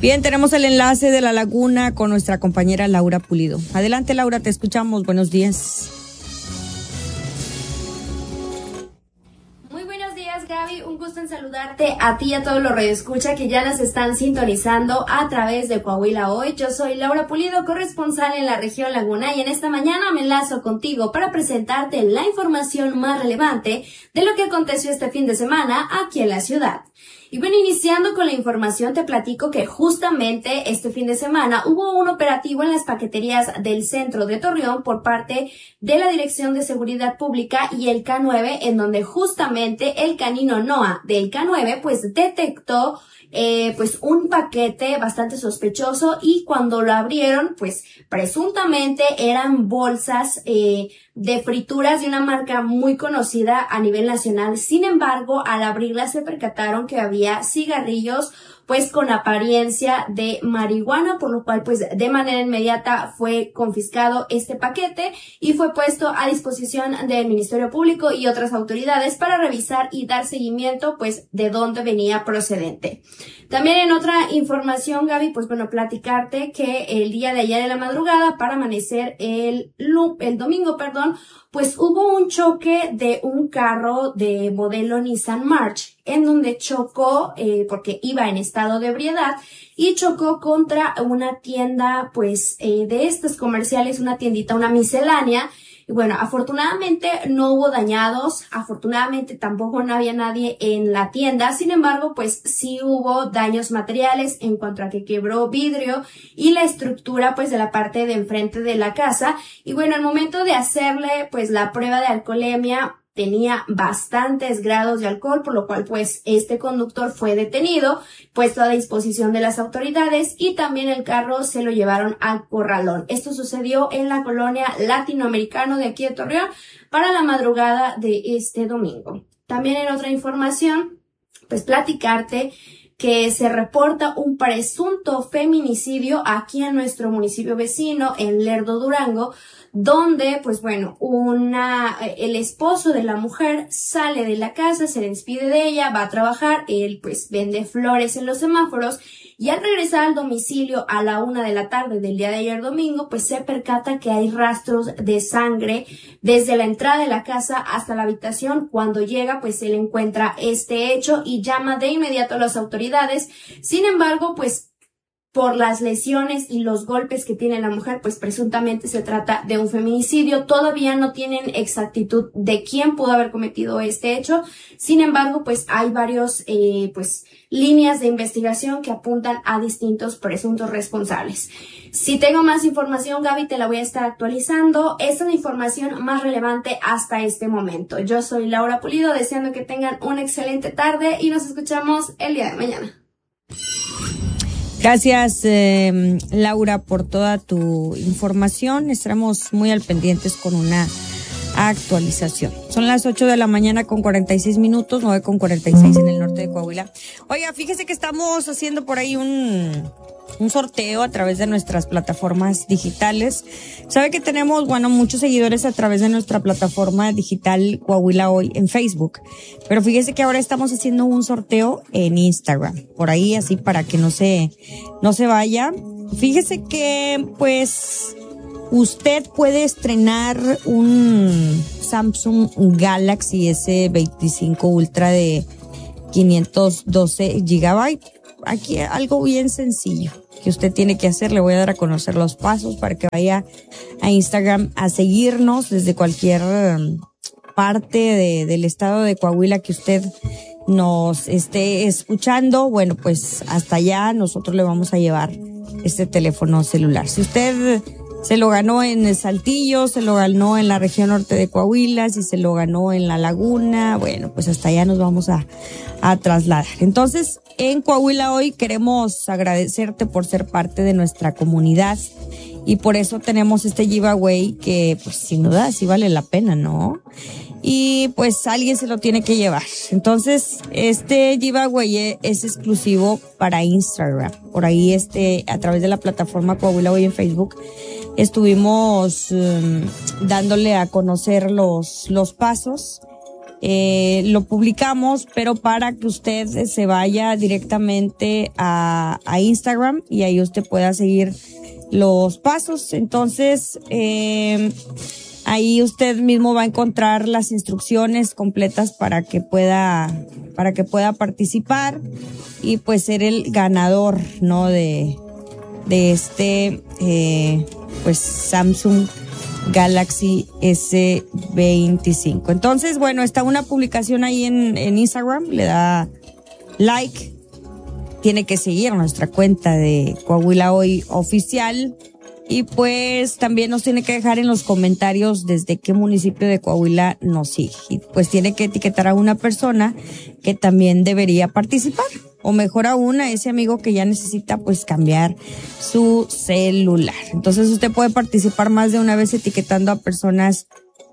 Bien, tenemos el enlace de La Laguna con nuestra compañera Laura Pulido. Adelante, Laura, te escuchamos. Buenos días. Muy buenos días, Gaby. Un gusto en saludarte a ti y a todos los radioescucha que ya nos están sintonizando a través de Coahuila Hoy. Yo soy Laura Pulido, corresponsal en la región Laguna, y en esta mañana me enlazo contigo para presentarte la información más relevante de lo que aconteció este fin de semana aquí en la ciudad. Y bueno, iniciando con la información, te platico que justamente este fin de semana hubo un operativo en las paqueterías del centro de Torreón por parte de la Dirección de Seguridad Pública y el K9, en donde justamente el canino NOA del K9 pues detectó pues un paquete bastante sospechoso, y cuando lo abrieron pues presuntamente eran bolsas de frituras de una marca muy conocida a nivel nacional. Sin embargo, al abrirlas se percataron que había cigarrillos pues con apariencia de marihuana, por lo cual pues de manera inmediata fue confiscado este paquete y fue puesto a disposición del Ministerio Público y otras autoridades para revisar y dar seguimiento pues de dónde venía procedente. También en otra información, Gaby, pues bueno, platicarte que el día de ayer en la madrugada, para amanecer el domingo, pues hubo un choque de un carro de modelo Nissan March, en donde chocó, porque iba en estado de ebriedad, y chocó contra una tienda, pues, de estas comerciales, una tiendita, una miscelánea. Y bueno, afortunadamente no hubo dañados, afortunadamente tampoco no había nadie en la tienda. Sin embargo, pues sí hubo daños materiales en cuanto a que quebró vidrio y la estructura pues de la parte de enfrente de la casa. Y bueno, al momento de hacerle pues la prueba de alcoholemia, tenía bastantes grados de alcohol, por lo cual pues este conductor fue detenido, puesto a disposición de las autoridades, y también el carro se lo llevaron al corralón. Esto sucedió en la colonia Latinoamericano de aquí de Torreón para la madrugada de este domingo. También en otra información, pues platicarte que se reporta un presunto feminicidio aquí en nuestro municipio vecino, en Lerdo, Durango, donde, pues bueno, el esposo de la mujer sale de la casa, se despide de ella, va a trabajar, él pues vende flores en los semáforos, y al regresar al domicilio a la 1 de la tarde del día de ayer domingo, pues se percata que hay rastros de sangre desde la entrada de la casa hasta la habitación. Cuando llega, pues él encuentra este hecho y llama de inmediato a las autoridades. Sin embargo, pues por las lesiones y los golpes que tiene la mujer, pues presuntamente se trata de un feminicidio. Todavía no tienen exactitud de quién pudo haber cometido este hecho. Sin embargo, pues hay varios, líneas de investigación que apuntan a distintos presuntos responsables. Si tengo más información, Gaby, te la voy a estar actualizando. Esta es la información más relevante hasta este momento. Yo soy Laura Pulido, deseando que tengan una excelente tarde y nos escuchamos el día de mañana. Gracias, Laura, por toda tu información. Estaremos muy al pendientes con una actualización. Son las 8 de la mañana con 46 minutos, 9 con 46 en el norte de Coahuila. Oiga, fíjese que estamos haciendo por ahí un sorteo a través de nuestras plataformas digitales. Sabe que tenemos, muchos seguidores a través de nuestra plataforma digital Coahuila Hoy en Facebook. Pero fíjese que ahora estamos haciendo un sorteo en Instagram. Por ahí, así para que no se vaya. Fíjese que, pues, usted puede estrenar un Samsung Galaxy S25 Ultra de 512 GB. Aquí algo bien sencillo que usted tiene que hacer. Le voy a dar a conocer los pasos para que vaya a Instagram a seguirnos desde cualquier parte del estado de Coahuila que usted nos esté escuchando. Bueno, pues hasta allá nosotros le vamos a llevar este teléfono celular. Si usted se lo ganó en Saltillo, se lo ganó en la región norte de Coahuila, si se lo ganó en La Laguna, bueno, pues hasta allá nos vamos a trasladar. Entonces, en Coahuila Hoy queremos agradecerte por ser parte de nuestra comunidad, y por eso tenemos este giveaway que, pues, sin duda sí vale la pena, ¿no? Y pues alguien se lo tiene que llevar. Entonces, este giveaway es exclusivo para Instagram. Por ahí, a través de la plataforma Coahuila Hoy en Facebook, estuvimos dándole a conocer los pasos lo publicamos, pero para que usted se vaya directamente a Instagram y ahí usted pueda seguir los pasos. Entonces, ahí usted mismo va a encontrar las instrucciones completas para que pueda participar y pues ser el ganador, ¿no? De este, pues Samsung Galaxy S25. Entonces, bueno, está una publicación ahí en Instagram, le da like, tiene que seguir nuestra cuenta de Coahuila Hoy Oficial y pues también nos tiene que dejar en los comentarios desde qué municipio de Coahuila nos sigue. Y pues tiene que etiquetar a una persona que también debería participar. O mejor aún, a ese amigo que ya necesita pues cambiar su celular. Entonces usted puede participar más de una vez etiquetando a personas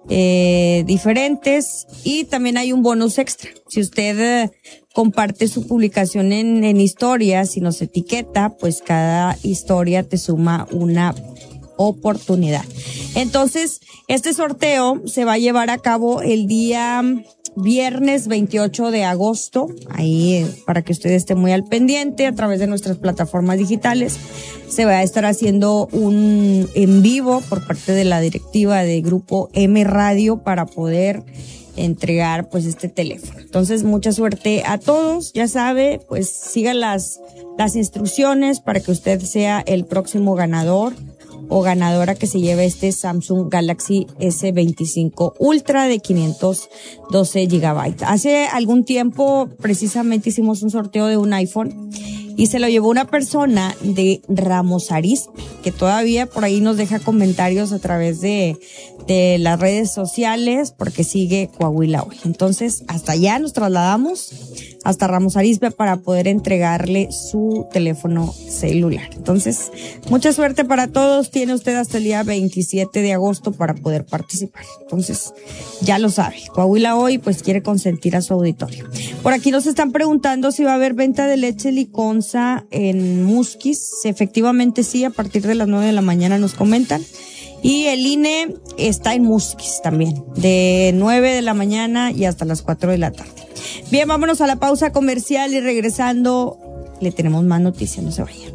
diferentes y también hay un bonus extra. Si usted comparte su publicación en historias y nos etiqueta, pues cada historia te suma una oportunidad. Entonces, este sorteo se va a llevar a cabo el día viernes 28 de agosto, ahí para que usted esté muy al pendiente a través de nuestras plataformas digitales. Se va a estar haciendo un en vivo por parte de la directiva de Grupo M Radio para poder entregar pues este teléfono. Entonces, mucha suerte a todos, ya sabe, pues siga las instrucciones para que usted sea el próximo ganador o ganadora que se lleve este Samsung Galaxy S25 Ultra de 512 GB. Hace algún tiempo precisamente hicimos un sorteo de un iPhone y se lo llevó una persona de Ramos Arizpe, que todavía por ahí nos deja comentarios a través de las redes sociales porque sigue Coahuila Hoy. Entonces, hasta allá nos trasladamos, hasta Ramos Arizpe, para poder entregarle su teléfono celular. Entonces, mucha suerte para todos. Tiene usted hasta el día 27 de agosto para poder participar. Entonces, ya lo sabe. Coahuila Hoy pues quiere consentir a su auditorio. Por aquí nos están preguntando si va a haber venta de leche Liconza en Musquis. Efectivamente sí, a partir de las 9 de la mañana nos comentan. Y el INE está en Musquis también, de 9 de la mañana y hasta las 4 de la tarde. Bien, vámonos a la pausa comercial y regresando le tenemos más noticias, no se vayan.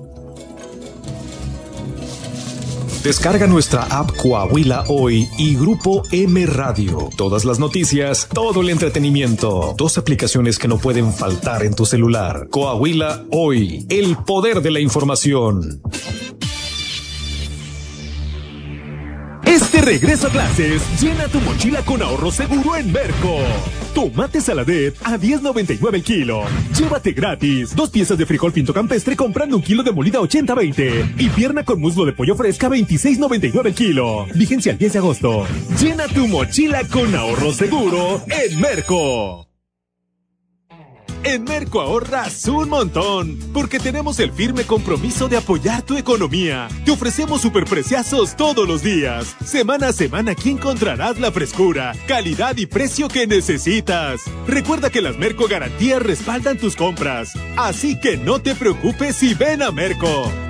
Descarga nuestra app Coahuila Hoy y Grupo M Radio. Todas las noticias, todo el entretenimiento. 2 aplicaciones que no pueden faltar en tu celular. Coahuila Hoy, el poder de la información. Este regreso a clases, llena tu mochila con ahorro seguro en Merco. Tomate Saladet a $10.99 el kilo. Llévate gratis 2 piezas de frijol pinto campestre comprando 1 kilo de molida 80-20. Y pierna con muslo de pollo fresca 26.99 el kilo. Vigencia el 10 de agosto. Llena tu mochila con ahorro seguro en Merco. En Merco ahorras un montón, porque tenemos el firme compromiso de apoyar tu economía. Te ofrecemos superpreciazos todos los días. Semana a semana aquí encontrarás la frescura, calidad y precio que necesitas. Recuerda que las Merco Garantías respaldan tus compras, así que no te preocupes y ven a Merco.